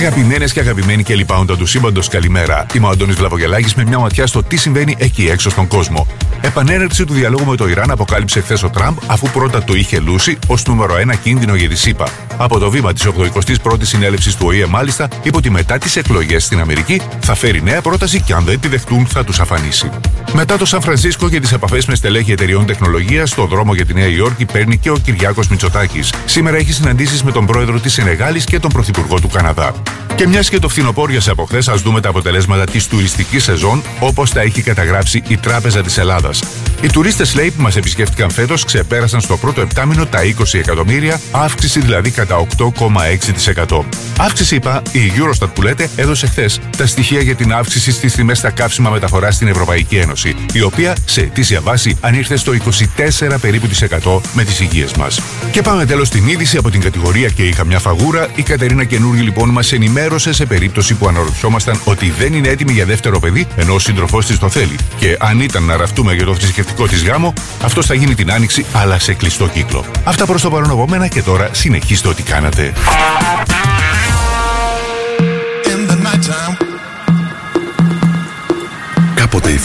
Αγαπημένες και αγαπημένοι και λοιπάοντα του σύμπαντος, καλημέρα. Είμαι ο Αντώνης Βλαβογελάκης με μια ματιά στο τι συμβαίνει εκεί έξω στον κόσμο. Επανέναρξη του διαλόγου με το Ιράν αποκάλυψε χθες ο Τραμπ, αφού πρώτα το είχε λούσει ως νούμερο 1 κίνδυνο για τη ΣΥΠΑ. Από το βήμα της 81ης συνέλευσης του ΟΗΕ, μάλιστα, είπε ότι μετά τις εκλογές στην Αμερική θα φέρει νέα πρόταση και αν δεν τη δεχτούν θα τους αφανίσει. Μετά το Σαν Φρανσίσκο και τις επαφές με στελέχη εταιριών τεχνολογίας, στο δρόμο για τη Νέα Υόρκη παίρνει και ο Κυριάκος Μητσοτάκης. Σήμερα έχει συναντήσεις με τον πρόεδρο της Σενεγάλης και τον πρωθυπουργό του Καναδά. Και μιας και το φθινοπόριασε από χθες, ας δούμε τα αποτελέσματα της τουριστικής σεζόν, όπως τα έχει καταγράψει η Τράπεζα της Ελλάδας. Οι τουρίστες, λέει, που μας επισκέφτηκαν φέτος ξεπέρασαν στο πρώτο επτάμηνο τα 20 εκατομμύρια, αύξηση δηλαδή κατά 8,6%. Αύξηση, είπα, η Eurostat που λέτε έδωσε χθες τα στοιχεία για την αύξηση στις τιμές στα καύσιμα μεταφοράς στην Ευρωπαϊκή Ένωση, η οποία σε ετήσια βάση ανήρθε στο 24 περίπου % με τις υγείες μας. Και πάμε τέλος στην είδηση από την κατηγορία και είχα μια φαγούρα. Η Κατερίνα Καινούργη λοιπόν μας ενημέρωσε σε περίπτωση που αναρωτιόμασταν ότι δεν είναι έτοιμη για δεύτερο παιδί, ενώ ο σύντροφός της το θέλει. Και αν ήταν να ραφτούμε για το θρησκευτικό της γάμο, αυτό θα γίνει την Άνοιξη, αλλά σε κλειστό κύκλο. Αυτά προς το παρόν από μένα και τώρα συνεχίστε ό,τι κάνατε. Κάποτε